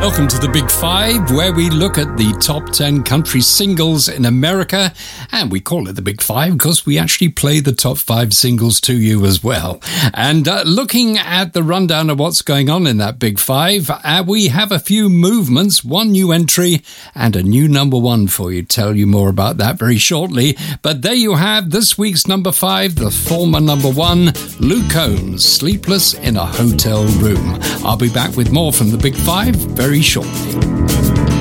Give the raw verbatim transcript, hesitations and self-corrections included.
Welcome to the Big Five, where we look at the top ten country singles in America, and we call it the Big Five because we actually play the top five singles to you as well. And uh, looking at the rundown of what's going on in that Big Five, uh, we have a few movements, one new entry, and a new number one for you. Tell you more about that very shortly. But there you have this week's number five, the former number one, Luke Combs, Sleepless in a Hotel Room. I'll be back with more from the Big Five very shortly.